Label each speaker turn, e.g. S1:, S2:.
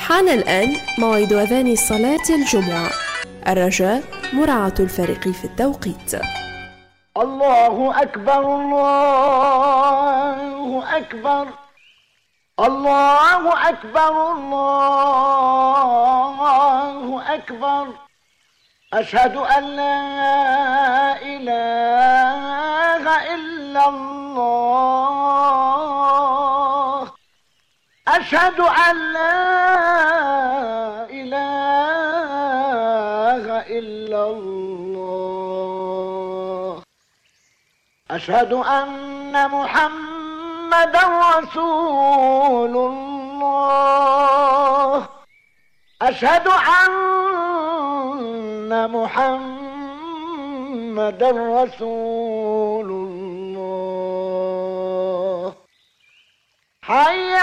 S1: حان الآن موعد أذان صلاة الجمعة. الرجاء مراعاة الفارق في التوقيت.
S2: الله أكبر الله أكبر الله أكبر الله أكبر أشهد أن لا إله إلا الله أشهد أن لا إله إلا الله أشهد أن محمدا رسول الله أشهد أن محمدا رسول الله. حي